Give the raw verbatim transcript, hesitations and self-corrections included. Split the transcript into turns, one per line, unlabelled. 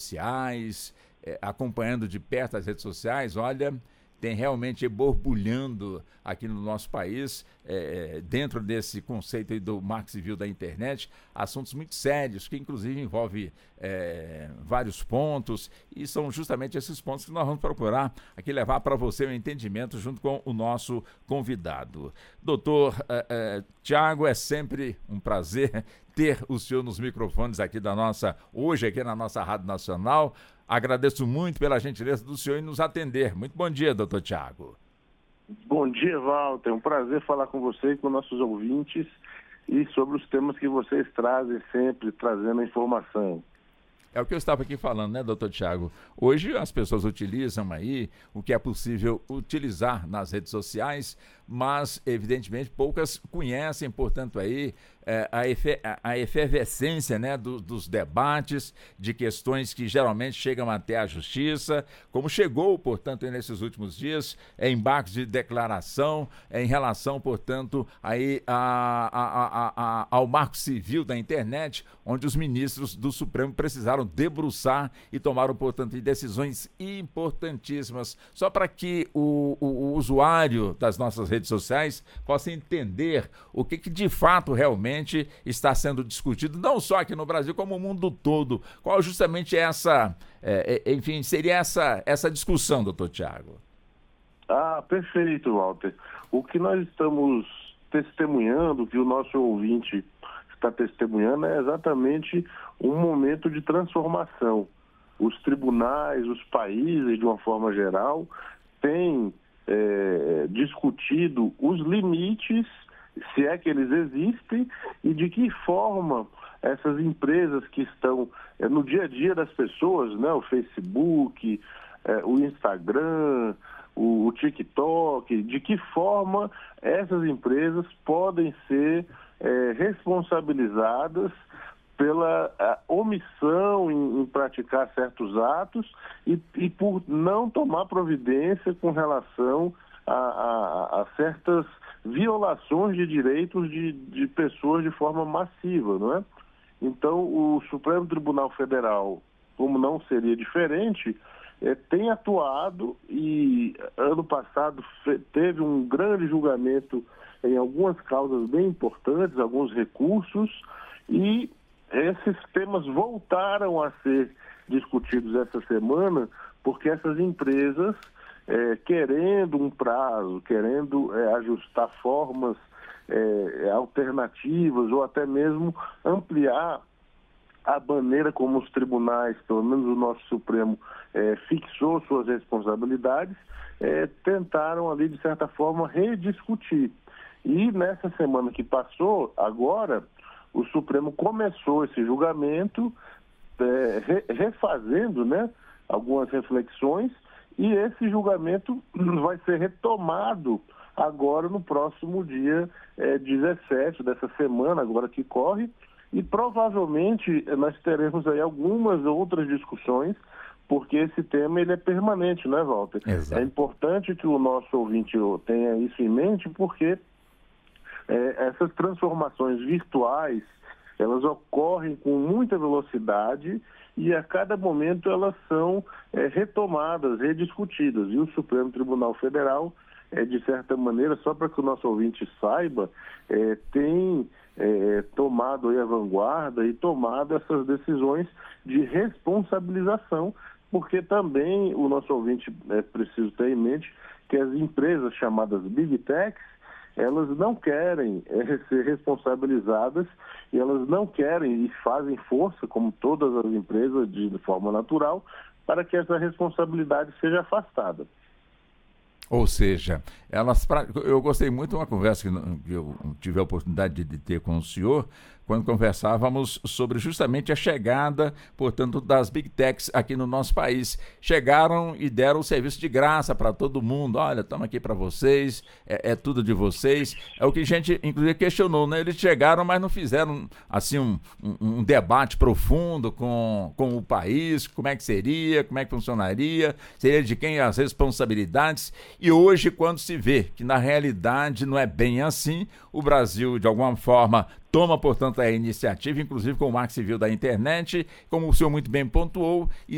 sociais, é, acompanhando de perto as redes sociais, olha, tem realmente borbulhando aqui no nosso país, é, dentro desse conceito aí do Marco Civil da internet, assuntos muito sérios, que inclusive envolvem é, vários pontos, e são justamente esses pontos que nós vamos procurar aqui levar para você o entendimento junto com o nosso convidado. Doutor é, é, Tiago, é sempre um prazer ter o senhor nos microfones aqui da nossa, hoje aqui na nossa Rádio Nacional. Agradeço muito pela gentileza do senhor em nos atender. Muito bom dia, doutor Tiago.
Bom dia, Walter. É um prazer falar com você e com nossos ouvintes e sobre os temas que vocês trazem sempre, trazendo a informação.
É o que eu estava aqui falando, né, doutor Tiago? Hoje as pessoas utilizam aí o que é possível utilizar nas redes sociais, mas, evidentemente, poucas conhecem, portanto, aí é, a, efe, a efervescência, né, do, dos debates, de questões que geralmente chegam até a justiça, como chegou, portanto, nesses últimos dias, é, embargos de declaração é, em relação, portanto, aí a, a, a, a, ao Marco Civil da internet, onde os ministros do Supremo precisaram debruçar e tomaram, portanto, decisões importantíssimas, só para que o, o, o usuário das nossas redes sociais possa entender o que, que de fato realmente está sendo discutido, não só aqui no Brasil, como no mundo todo. Qual justamente essa, é, é, enfim, seria essa, essa discussão, doutor Tiago?
Ah, perfeito, Walter. O que nós estamos testemunhando, que o nosso ouvinte está testemunhando, é exatamente um momento de transformação. Os tribunais, os países, de uma forma geral, têm é, discutido os limites, se é que eles existem, e de que forma essas empresas que estão é, no dia a dia das pessoas, né, o Facebook, é, o Instagram, o, o TikTok, de que forma essas empresas podem ser é, responsabilizadas pela omissão em, em praticar certos atos e, e por não tomar providência com relação a, a, a certas violações de direitos de, de pessoas de forma massiva, não é? Então, o Supremo Tribunal Federal, como não seria diferente, é, tem atuado e ano passado fe, teve um grande julgamento em algumas causas bem importantes, alguns recursos, e esses temas voltaram a ser discutidos essa semana, porque essas empresas, é, querendo um prazo, querendo é, ajustar formas é, alternativas ou até mesmo ampliar a maneira como os tribunais, pelo menos o nosso Supremo, é, fixou suas responsabilidades, é, tentaram ali, de certa forma, rediscutir. E nessa semana que passou, agora, o Supremo começou esse julgamento, é, re, refazendo, né, algumas reflexões, e esse julgamento vai ser retomado agora no próximo dia é, dezessete dessa semana, agora que corre, e provavelmente nós teremos aí algumas outras discussões, porque esse tema ele é permanente, né, Walter?
Exato.
É importante que o nosso ouvinte tenha isso em mente, porque É, essas transformações virtuais, elas ocorrem com muita velocidade e a cada momento elas são é, retomadas, rediscutidas. E o Supremo Tribunal Federal, é, de certa maneira, só para que o nosso ouvinte saiba, é, tem é, tomado aí a vanguarda e tomado essas decisões de responsabilização, porque também o nosso ouvinte é preciso ter em mente que as empresas chamadas Big Techs, elas não querem é, ser responsabilizadas e elas não querem e fazem força, como todas as empresas, de, de forma natural, para que essa responsabilidade seja afastada.
Ou seja, elas, eu gostei muito de uma conversa que eu tive a oportunidade de ter com o senhor, quando conversávamos sobre justamente a chegada, portanto, das Big Techs aqui no nosso país. Chegaram e deram o serviço de graça para todo mundo. Olha, estamos aqui para vocês, é, é tudo de vocês. É o que a gente, inclusive, questionou, né? Eles chegaram, mas não fizeram, assim, um, um, um debate profundo com, com o país, como é que seria, como é que funcionaria, seria de quem as responsabilidades. E hoje, quando se vê que, na realidade, não é bem assim, o Brasil, de alguma forma, toma, portanto, a iniciativa, inclusive com o Marco Civil da internet, como o senhor muito bem pontuou, e